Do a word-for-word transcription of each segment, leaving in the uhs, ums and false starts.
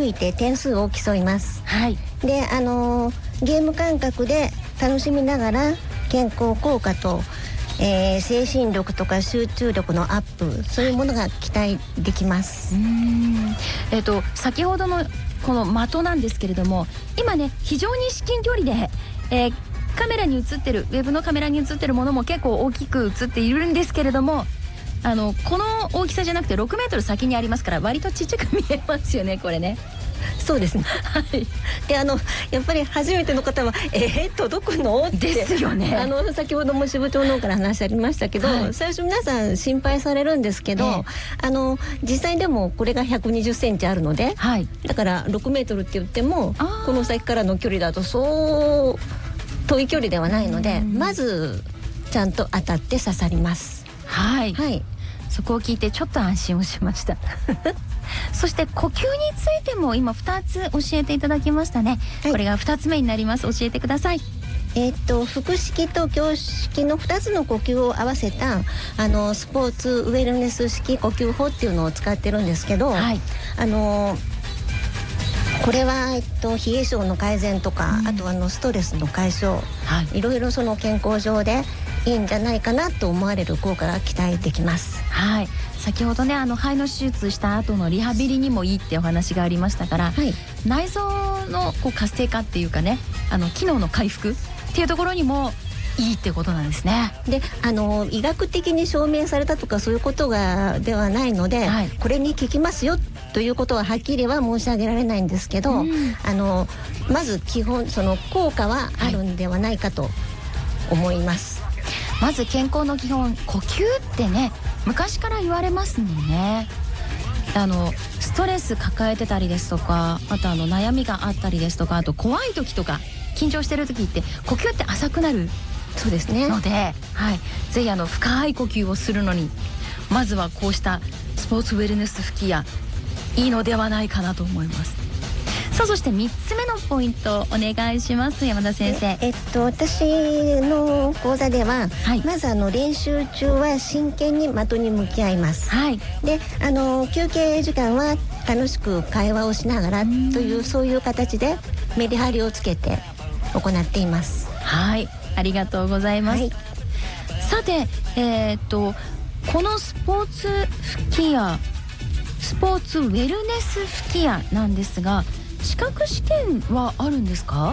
吹いて点数を競います。 はい。 で、あのー、ゲーム感覚で楽しみながら健康効果と、えー、精神力とか集中力のアップ、そういうものが期待できます。 うーん、えーと、先ほどのこの的なんですけれども、今ね非常に至近距離で、えー、カメラに映ってるウェブのカメラに映ってるものも結構大きく映っているんですけれども、あのこの大きさじゃなくてろくメートル先にありますから、割とちっちゃく見えますよね、これね。 そうですね。 はい。 で、あのやっぱり初めての方はえー、届くのってですよね。 あの先ほども支部長の方から話ありましたけど、はい、最初皆さん心配されるんですけど、えー、あの実際でもこれがひゃくにじゅっセンチあるので、はい、だからろくメートルって言ってもこの先からの距離だとそう遠い距離ではないので、まずちゃんと当たって刺さります。 はい、はい、そこを聞いてちょっと安心をしましたそして呼吸についても今ふたつ教えていただきましたね、はい、これがふたつめになります。教えてください。 えー、っと腹式と胸式のふたつの呼吸を合わせたあのスポーツウェルネス式呼吸法っていうのを使ってるんですけど、はい、あのこれは、えっと、冷え性の改善とか、うん、あとあのストレスの解消、はい、いろいろその健康上でいいんじゃないかなと思われる効果が期待できます。 はい、先ほどねあの肺の手術した後のリハビリにもいいってお話がありましたから、はい、内臓のこう活性化っていうかね、あの機能の回復っていうところにもいいってことなんですね。 で、あの医学的に証明されたとかそういうことがではないので、はい、これに効きますよということははっきりは申し上げられないんですけど、うん、あのまず基本その効果はあるんではないかと思います。はい、 まず健康の基本、呼吸ってね昔から言われますもんね。あのストレス抱えてたりですとか、あとあの悩みがあったりですとか、あと怖い時とか緊張してる時って呼吸って浅くなるそうですねので、はい、ぜひあの深い呼吸をするのにまずはこうしたスポーツウェルネス吹き矢いいのではないかなと思います。さあ、そしてみっつめのポイントお願いします。山田先生。 ええっと私の講座では、はい、まずあの練習中は真剣に的に向き合います。はい、であの休憩時間は楽しく会話をしながらというそういう形でメリハリをつけて行っています。 はい、ありがとうございます。はい、さて、えー、っとこのスポーツ吹き矢、スポーツウェルネス吹き矢なんですが、資格試験はあるんですか？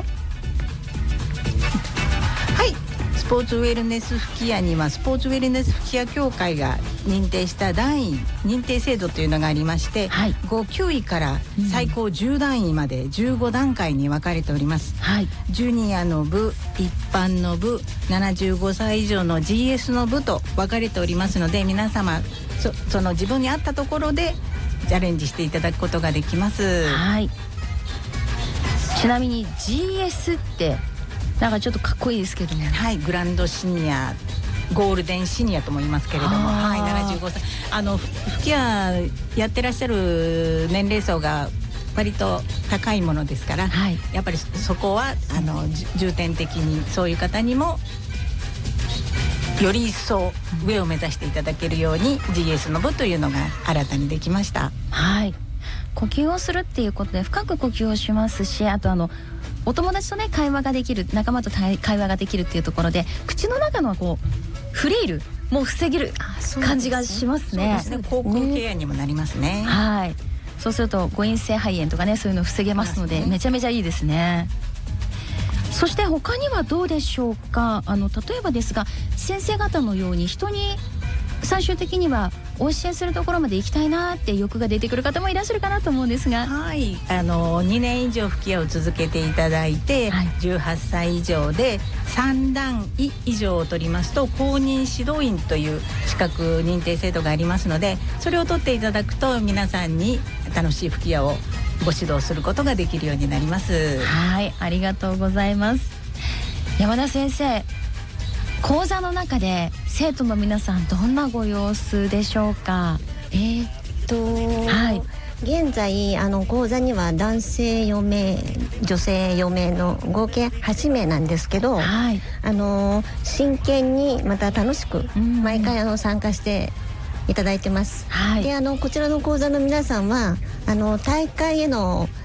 はい、スポーツウェルネス吹き矢にはスポーツウェルネス吹き矢協会が認定した段位認定制度というのがありまして、はい、ご級位から最高じゅう段位までじゅうご段階に分かれております。はい、ジュニアの部、一般の部、ななじゅうごさい以上の ジーエス の部と分かれておりますので、皆様 そ, その自分に合ったところでチャレンジしていただくことができます。 はい、ちなみに ジーエス ってなんかちょっとかっこいいですけどね。 はい、グランドシニア、ゴールデンシニアとも言いますけれども、はい、ななじゅうごさい、あの吹き矢やってらっしゃる年齢層が割と高いものですから、はい、やっぱりそこはあの重点的にそういう方にもより一層上を目指していただけるように ジーエス の部というのが新たにできました。 はい、呼吸をするっていうことで深く呼吸をしますし、あとあのお友達とね会話ができる、仲間と会話ができるっていうところで口の中のこうフリールもう防げる感じがしますね。 そうですね、口腔ケアにもなりますね。 はい、そうすると誤嚥性肺炎とかねそういうの防げますので、ね、めちゃめちゃいいですね。そして他にはどうでしょうか。あの例えばですが先生方のように人に最終的にはお教えするところまで行きたいなって欲が出てくる方もいらっしゃるかなと思うんですが、 はい、あのにねん以上吹き矢を続けていただいて、はい、じゅうはっさい以上でさん段位以上を取りますと公認指導員という資格認定制度がありますので、それを取っていただくと皆さんに楽しい吹き矢をご指導することができるようになります。 はい、ありがとうございます。山田先生、講座の中で生徒の皆さんどんなご様子でしょうか。 えー、っと、はい、現在あの講座には男性よめい女性よめいの合計はちめいなんですけど、はい、あの真剣にまた楽しく毎回あの参加していただいてます。はい、であのこちらの講座の皆さんはあの大会への